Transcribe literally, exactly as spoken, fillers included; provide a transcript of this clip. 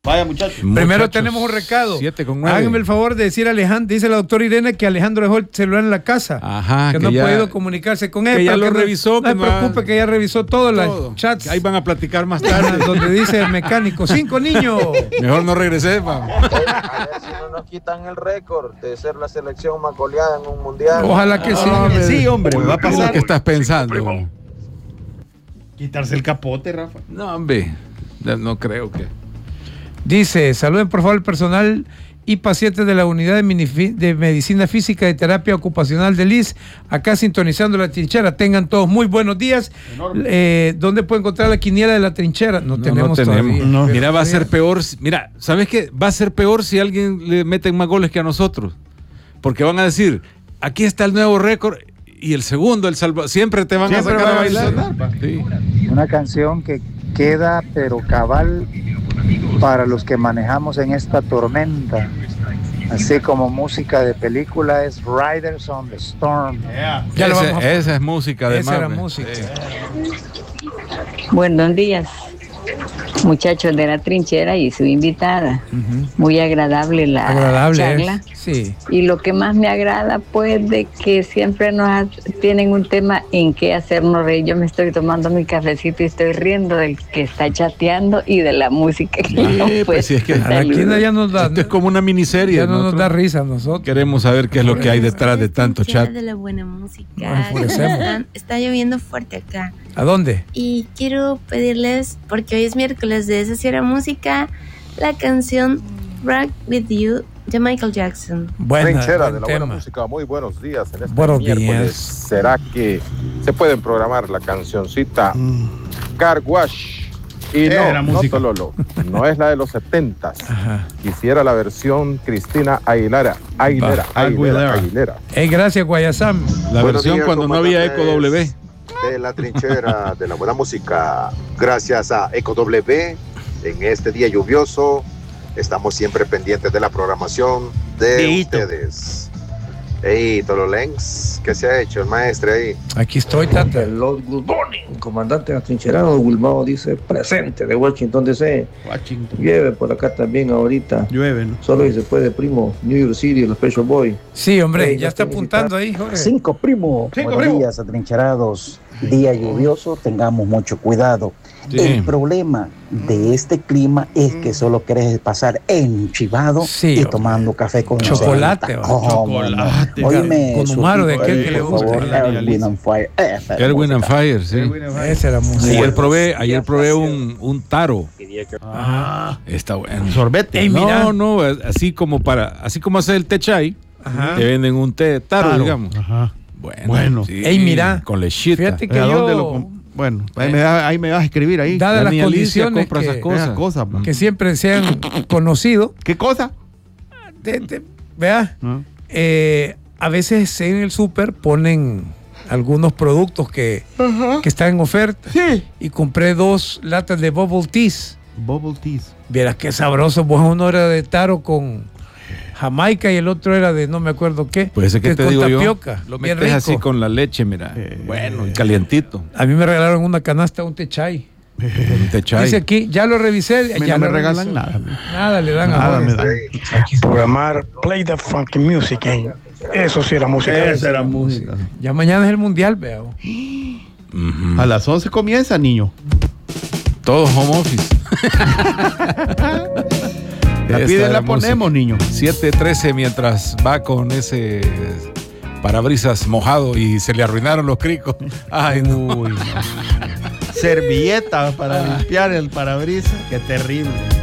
Vaya, muchachos. Primero Muchachos, tenemos un recado. siete con nueve. Háganme el favor de decir a Alejandro, dice la doctora Irene que Alejandro dejó el celular en la casa. Ajá, que, que no ya- ha podido comunicarse con él. que ya pero lo no- revisó, No que se no ha- preocupe, que ya revisó todos Todo. los chats. Ahí van a platicar más tarde. Donde dice el mecánico, cinco niños. Mejor no regresé, pa. A ver si no nos quitan el récord de ser la selección más goleada en un mundial. Ojalá que sí. hombre, sí, hombre, va a ¿Qué es pasar. lo que estás pensando? Quitarse el capote, Rafa. No, hombre, ya no creo que. Dice, saluden por favor el personal y pacientes de la unidad de, minifi- de medicina física y terapia ocupacional del I S S, acá sintonizando la trinchera. Tengan todos muy buenos días. Eh, ¿Dónde puede encontrar la quiniela de la trinchera? No, No, tenemos, no tenemos. todavía. No. Pero Mira, va a todavía- ser peor. si- Mira, ¿sabes qué? Va a ser peor si alguien le meten más goles que a nosotros. Porque van a decir, aquí está el nuevo récord y el segundo, el Salvador. Siempre te van Siempre a sacar van a a bailar. mencionar, Sí. Una canción que queda pero cabal para los que manejamos en esta tormenta, así como música de película, es Riders on the Storm. Ya lo Ese- vamos a- esa es música de Esa era Marvel. música. Buenos días, muchachos de la trinchera y su invitada. Muy agradable la Agradable, charla. ¿eh? Sí. Y lo que más me agrada, pues, de que siempre nos ha- tienen un tema en que hacernos reír. Yo me estoy tomando mi cafecito y estoy riendo del que está chateando y de la música que no Eh, pues, si es que A la quina ya nos da, Esto es como una miniserie. ya no nos Nosotros da risa a nosotros. Queremos saber qué es lo que hay detrás de tanto Trinchera chat. de la buena música. Nos enfurecemos. Están- Está lloviendo fuerte acá. ¿A dónde? Y quiero pedirles, porque hoy es miércoles de Esa sí era música, la canción Rock With You de Michael Jackson. Buena, Trinchera buen de la tema. buena música, muy buenos días en este Buenos miércoles. días. ¿Será que se pueden programar la cancioncita Car Wash? Y Era no, no música. Tololo, no es la de los setentas. Ajá. Quisiera la versión Cristina Aguilera, Aguilera, Va, Aguilera, Aguilera. Aguilera. Eh, gracias, Guayasam. La Buenos versión días, cuando no había Eco comandantes W. de la trinchera de la buena música. Gracias a Eco W, en este día lluvioso, estamos siempre pendientes de la programación de Dieguito. ustedes. Ey, Tololengs, ¿qué se ha hecho el maestro ahí? Aquí estoy, Tata. Lord Good morning, comandante atrincherado. Wilmao dice presente de Washington D C. Washington. Llueve por acá también ahorita. Llueve, ¿no? Solo si se puede, primo. New York City, los Special Boy. Sí, hombre, Ey, ya no está estoy apuntando ahí, Jorge. Cinco, primo. Cinco, Buenos primo. días, atrincherados. Día lluvioso, tengamos mucho cuidado. Sí. El problema de este clima es que solo querés pasar enchivado Sí, y hombre. tomando café con Chocolate, cebada. va. ¿Cómo no? Chocolate. Óyeme, Con su Humaro, de tipo, aquel que le por gusta. favor, Erwin and Fire. Esa es Erwin and música. Fire, sí. Esa era música. Ayer probé, ayer probé un, un taro. Ah, Está bueno. sorbete. Ey, mira. No, no, así como para, así como hace el té chai, Ajá. te venden un té taro, Taro. digamos. Ajá. Bueno, Bueno. sí, Ey, mira. con lechita. Fíjate que ¿A yo, dónde lo comp- Bueno, ahí me, da- ahí me vas a escribir ahí. dadas La las niña Alicia condiciones compra esas que, cosas. Esas cosas, pa. que siempre se han conocido, ¿Qué cosa? de- de- vea, ¿No? eh, a veces en el súper ponen algunos productos que, que están en oferta. Sí. Y compré dos latas de bubble teas. Bubble teas. Vieras qué sabroso, pues uno era de taro con Jamaica y el otro era de no me acuerdo qué. Pues ese que te con digo tapioca, yo, lo bien metes rico. así con la leche, mira. Eh, bueno, y calientito. A mí me regalaron una canasta, un té chai. Un té chai. Dice aquí, ya lo revisé. Me- ya no me lo regalan revisé. nada. Nada le dan Nada a me Jorge. dan. Programar Play the Funky Music. ¿eh? Eso sí era música. Esa era música. Ya mañana es el mundial, veo. Ujú. A las once comienza, niño. Todo home office. La Esta pide era la música. ponemos, niño. siete trece mientras va con ese parabrisas mojado y se le arruinaron los cricos. Ay, no. Uy, no. Servilleta para limpiar el parabrisas. Qué terrible.